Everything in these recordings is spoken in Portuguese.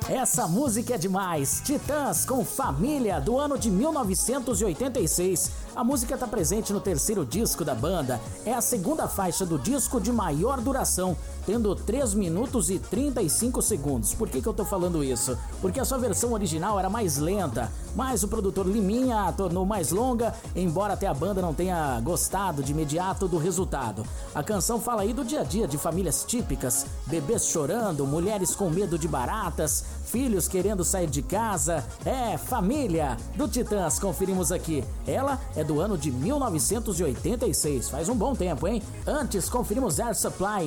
Essa música é demais. Titãs com Família, do ano de 1986. A música está presente no terceiro disco da banda. É a segunda faixa do disco de maior duração, tendo 3 minutos e 35 segundos. Por que eu tô falando isso? Porque a sua versão original era mais lenta, mas o produtor Liminha a tornou mais longa, embora até a banda não tenha gostado de imediato do resultado. A canção fala aí do dia a dia de famílias típicas, bebês chorando, mulheres com medo de baratas, filhos querendo sair de casa. É Família, do Titãs, conferimos aqui. Ela é do ano de 1986, faz um bom tempo, hein? Antes, conferimos Air Supply,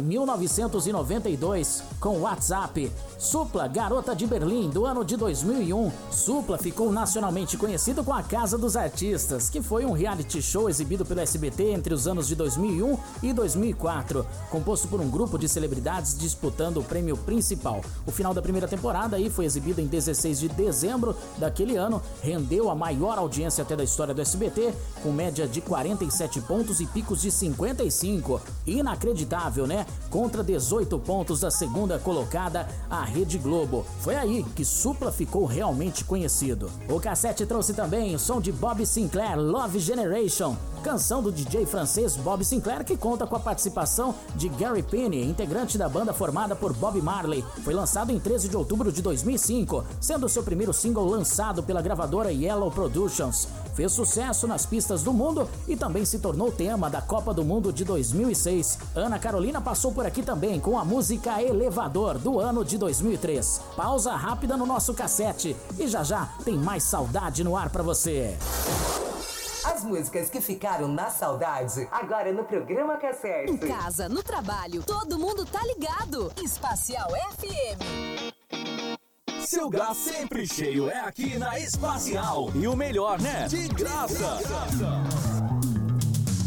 1992, com WhatsApp. Supla, Garota de Berlim, do ano de 2001. Supla ficou nacionalmente conhecido com A Casa dos Artistas, que foi um reality show exibido pelo SBT entre os anos de 2001 e 2004, composto por um grupo de celebridades disputando o prêmio principal. O final da primeira temporada aí foi exibido em 16 de dezembro daquele ano, rendeu a maior audiência até da história do SBT, com média de 47 pontos e picos de 55. Inacreditável, né? Contra 18 pontos da segunda colocada, a Rede Globo. Foi aí que Supla ficou realmente conhecido. O cassete trouxe também o som de Bob Sinclair, Love Generation, canção do DJ francês Bob Sinclair, que conta com a participação de Gary Penny, integrante da banda formada por Bob Marley. Foi lançado em 13 de outubro de 2005, sendo seu primeiro single lançado pela gravadora Yellow Productions. Fez sucesso nas pistas do mundo e também se tornou tema da Copa do Mundo de 2006. Ana Carolina passou por aqui também com a música Elevador, do ano de 2003. Pausa rápida no nosso cassete e já já tem mais saudade no ar pra você. As músicas que ficaram na saudade, agora no programa Cassete. Em casa, no trabalho, todo mundo tá ligado. Espacial FM. Seu gás sempre cheio é aqui na Espacial. E o melhor, né? De graça.